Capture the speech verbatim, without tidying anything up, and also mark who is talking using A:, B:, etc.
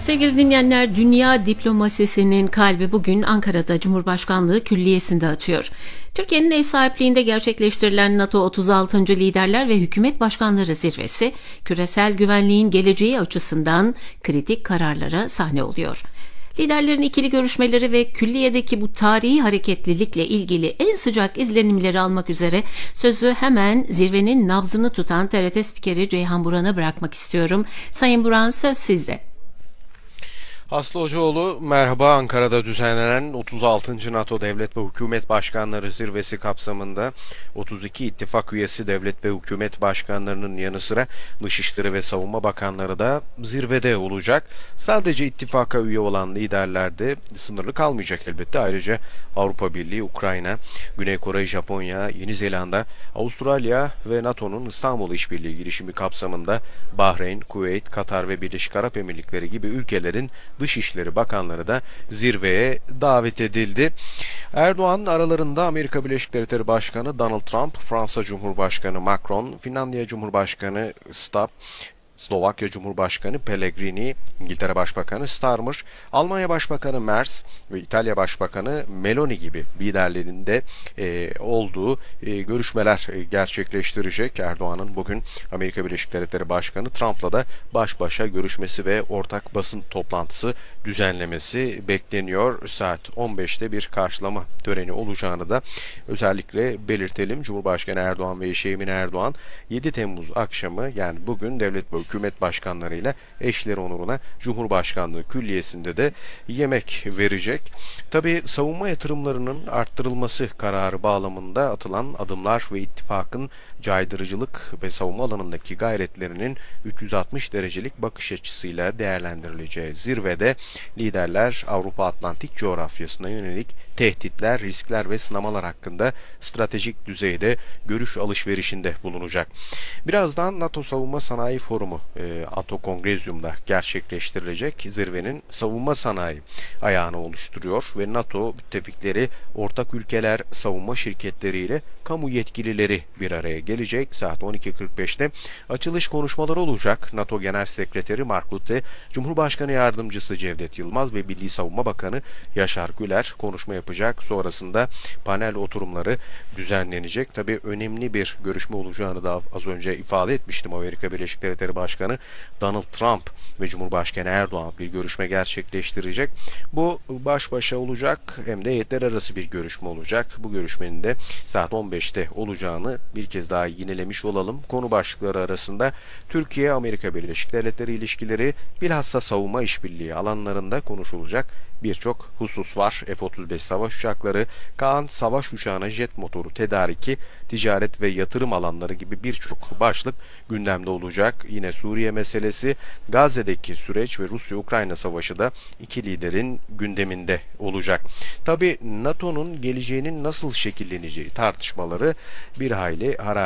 A: Sevgili dinleyenler, dünya diplomasisinin kalbi bugün Ankara'da Cumhurbaşkanlığı Külliyesi'nde atıyor. Türkiye'nin ev sahipliğinde gerçekleştirilen NATO otuz altıncı Liderler ve Hükümet Başkanları Zirvesi, küresel güvenliğin geleceği açısından kritik kararlara sahne oluyor. Liderlerin ikili görüşmeleri ve külliyedeki bu tarihi hareketlilikle ilgili en sıcak izlenimleri almak üzere sözü hemen zirvenin nabzını tutan T R T spikeri Ceyhan Buran'a bırakmak istiyorum. Sayın Buran, söz sizde.
B: Aslı Hocaoğlu, merhaba. Ankara'da düzenlenen otuz altıncı NATO Devlet ve Hükümet Başkanları Zirvesi kapsamında otuz iki ittifak üyesi devlet ve hükümet başkanlarının yanı sıra Dışişleri ve Savunma Bakanları da zirvede olacak. Sadece ittifaka üye olan liderler de sınırlı kalmayacak elbette. Ayrıca Avrupa Birliği, Ukrayna, Güney Kore, Japonya, Yeni Zelanda, Avustralya ve NATO'nun İstanbul İşbirliği girişimi kapsamında Bahreyn, Kuveyt, Katar ve Birleşik Arap Emirlikleri gibi ülkelerin Dışişleri Bakanları da zirveye davet edildi. Erdoğan aralarında Amerika Birleşik Devletleri Başkanı Donald Trump, Fransa Cumhurbaşkanı Macron, Finlandiya Cumhurbaşkanı Stubb, Slovakya Cumhurbaşkanı Pellegrini, İngiltere Başbakanı Starmer, Almanya Başbakanı Merz ve İtalya Başbakanı Meloni gibi liderlerin de e, olduğu e, görüşmeler e, gerçekleştirecek. Erdoğan'ın bugün Amerika Birleşik Devletleri Başkanı Trump'la da baş başa görüşmesi ve ortak basın toplantısı düzenlemesi bekleniyor. Saat on beşte bir karşılama töreni olacağını da özellikle belirtelim. Cumhurbaşkanı Erdoğan ve eşi Emine Erdoğan yedi Temmuz akşamı, yani bugün devlet ve hükümet başkanlarıyla eşleri onuruna Cumhurbaşkanlığı Külliyesi'nde de yemek verecek. Tabii savunma yatırımlarının arttırılması kararı bağlamında atılan adımlar ve ittifakın caydırıcılık ve savunma alanındaki gayretlerinin üç yüz altmış derecelik bakış açısıyla değerlendirileceği zirvede liderler Avrupa Atlantik coğrafyasına yönelik tehditler, riskler ve sınamalar hakkında stratejik düzeyde görüş alışverişinde bulunacak. Birazdan NATO Savunma Sanayi Forumu e, ATO Kongrezyum'da gerçekleştirilecek zirvenin savunma sanayi ayağını oluşturuyor ve NATO müttefikleri, ortak ülkeler, savunma şirketleriyle kamu yetkilileri bir araya gelecek. Saat on iki kırk beşte açılış konuşmaları olacak. NATO Genel Sekreteri Mark Rutte, Cumhurbaşkanı Yardımcısı Cevdet Yılmaz ve Milli Savunma Bakanı Yaşar Güler konuşma yapacak. Sonrasında panel oturumları düzenlenecek. Tabii önemli bir görüşme olacağını da az önce ifade etmiştim. Amerika Birleşik Devletleri Başkanı Donald Trump ve Cumhurbaşkanı Erdoğan bir görüşme gerçekleştirecek. Bu baş başa olacak, hem de heyetler arası bir görüşme olacak. Bu görüşmenin de saat on beşte olacağını bir kez daha yinelemiş olalım. Konu başlıkları arasında Türkiye-Amerika Birleşik Devletleri ilişkileri, bilhassa savunma işbirliği alanlarında konuşulacak birçok husus var. F otuz beş savaş uçakları, Kaan savaş uçağına jet motoru tedariki, ticaret ve yatırım alanları gibi birçok başlık gündemde olacak. Yine Suriye meselesi, Gazze'deki süreç ve Rusya-Ukrayna savaşı da iki liderin gündeminde olacak. Tabii NATO'nun geleceğinin nasıl şekilleneceği tartışmaları bir hayli hararetli